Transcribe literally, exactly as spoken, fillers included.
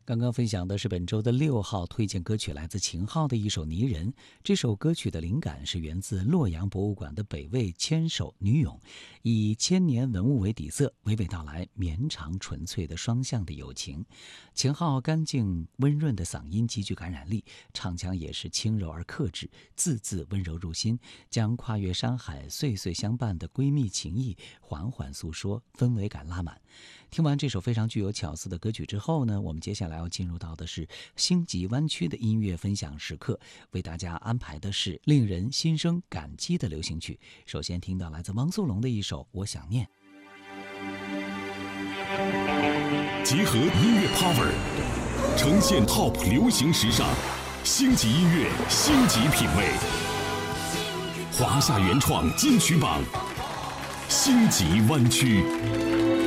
刚刚分享的是本周的六号推荐歌曲，来自秦昊的一首《泥人》。这首歌曲的灵感是源自洛阳博物馆的北魏千手女俑，以千年文物为底色，娓娓道来绵长纯粹的双向的友情。秦昊干净温润的嗓音极具感染力，唱腔也是轻柔而克制，字字温柔入心，将跨越山海岁岁相伴的闺蜜情谊缓缓诉说，氛围感拉满。听完这首非常具有巧思的歌曲之后呢，我们接下来要进入到的是星级湾区的音乐分享时刻，为大家安排的是令人心生感激的流行曲。首先听到来自汪苏泷的一首《我想念》。 结合音乐 power， 呈现 top 流行时尚，星级音乐，星级品味，华夏原创金曲榜，星级湾区。